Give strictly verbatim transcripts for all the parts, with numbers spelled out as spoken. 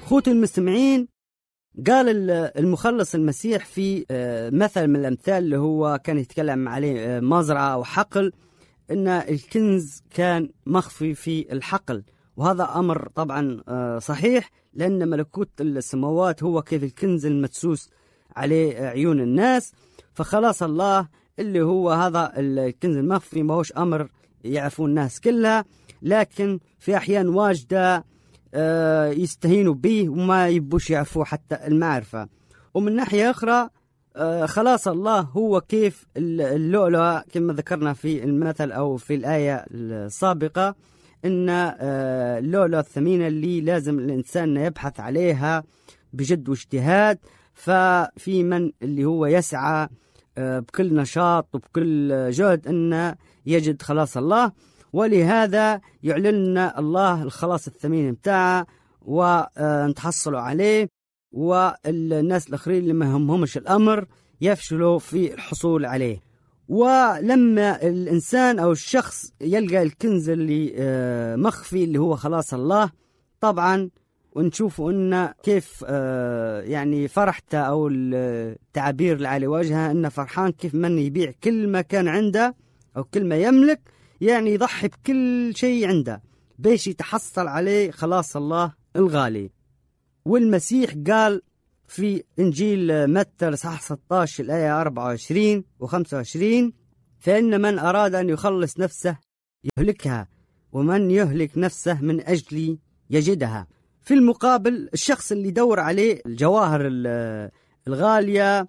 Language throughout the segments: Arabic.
خوتي المستمعين، قال المخلص المسيح في مثل من الأمثال اللي هو كان يتكلم عليه مزرعة أو حقل، إن الكنز كان مخفي في الحقل، وهذا أمر طبعا صحيح، لأن ملكوت السماوات هو كيف الكنز المدسوس عليه عيون الناس. فخلاص الله اللي هو هذا الكنز المخفي ما هوش أمر يعرفون الناس كلها، لكن في أحيان واجدة يستهينوا به وما يبوش يعرفوا حتى المعرفة. ومن ناحية أخرى خلاص الله هو كيف اللؤلؤة كما ذكرنا في المثل أو في الآية السابقة، إن اللؤلؤة الثمينة اللي لازم الإنسان يبحث عليها بجد واجتهاد. ففي من اللي هو يسعى بكل نشاط وبكل جهد أن يجد خلاص الله، ولهذا يعلن الله الخلاص الثمين متاعه ونتحصلوا عليه، والناس الآخرين اللي ما همهمش الأمر يفشلوا في الحصول عليه. ولما الإنسان أو الشخص يلقى الكنز اللي مخفي اللي هو خلاص الله، طبعا ونشوفوا أن كيف يعني فرحته أو التعبير اللي على وجهه أنه فرحان كيف من يبيع كل ما كان عنده أو كل ما يملك، يعني يضحي بكل شيء عنده بيش يتحصل عليه خلاص الله الغالي. والمسيح قال في إنجيل متى الإصحاح ستة عشر الآية أربعة وعشرين وخمسة وعشرين: فإن من أراد أن يخلص نفسه يهلكها، ومن يهلك نفسه من أجلي يجدها. في المقابل الشخص اللي يدور عليه الجواهر الغالية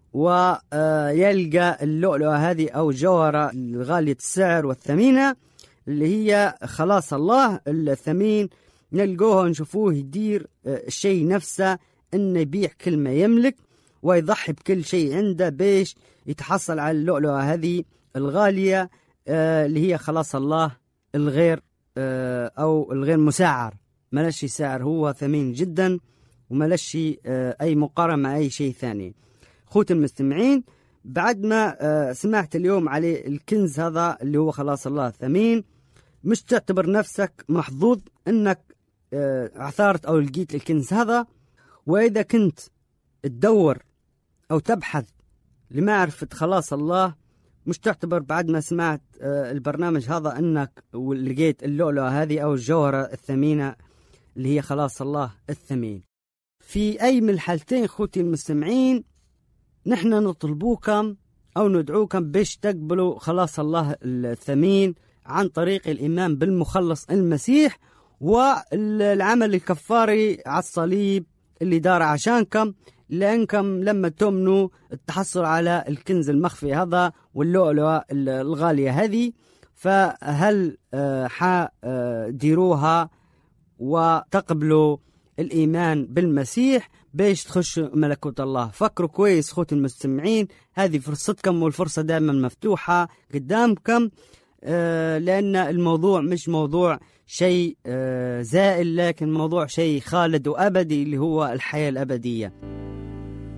ويلقى اللؤلؤة هذه أو الجوهرة الغالية السعر والثمينة اللي هي خلاص الله الثمين، نلقوه ونشوفوه يدير الشيء نفسه إنه يبيع كل ما يملك ويضحي بكل شيء عنده بيش يتحصل على اللؤلؤة هذه الغالية اللي هي خلاص الله الغير أو الغير مسعر، ملاشي سعر، هو ثمين جدا وملاشي أي مقارنة مع أي شيء ثاني. خوت المستمعين، بعد ما سمعت اليوم على الكنز هذا اللي هو خلاص الله ثمين، مش تعتبر نفسك محظوظ أنك عثرت أو لقيت الكنز هذا. وإذا كنت تدور أو تبحث لمعرفة خلاص الله، مش تعتبر بعد ما سمعت البرنامج هذا أنك لقيت اللؤلؤة هذه أو الجوهرة الثمينة اللي هي خلاص الله الثمين. في أي من الحالتين خوتي المستمعين، نحن نطلبوكم أو ندعوكم بيش تقبلوا خلاص الله الثمين عن طريق الإيمان بالمخلص المسيح والعمل الكفاري على الصليب اللي دار عشانكم، لأنكم لما تؤمنوا التحصل على الكنز المخفي هذا واللؤلؤة الغالية هذه، فهل حديروها وتقبلوا الإيمان بالمسيح بيش تخشوا ملكوت الله. فكروا كويس خوتي المستمعين، هذه فرصتكم والفرصة دائما مفتوحة قدامكم، لأن الموضوع مش موضوع شيء زائل، لكن موضوع شيء خالد وأبدي اللي هو الحياة الأبدية.